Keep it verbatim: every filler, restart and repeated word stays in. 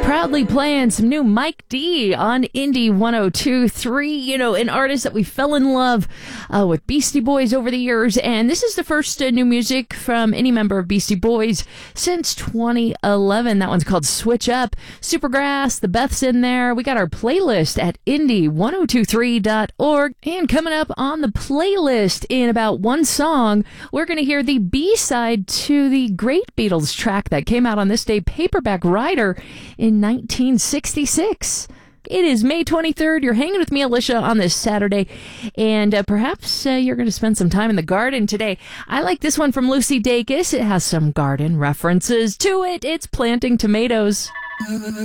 Proudly playing some new Mike D on Indie one oh two point three, you know, an artist that we fell in love uh, with Beastie Boys over the years. And this is the first uh, new music from any member of Beastie Boys since twenty eleven. That one's called Switch Up. Supergrass, the Beth's in there. We got our playlist at indie one oh two three dot org. And coming up on the playlist in about one song, we're going to hear the B-side to the great Beatles track that came out on this day, Paperback Writer, in nineteen sixty-six. It is May twenty-third. You're hanging with me, Alicia, on this Saturday, and uh, perhaps uh, you're going to spend some time in the garden today. I like this one from Lucy Dacus. It has some garden references to it. It's planting tomatoes.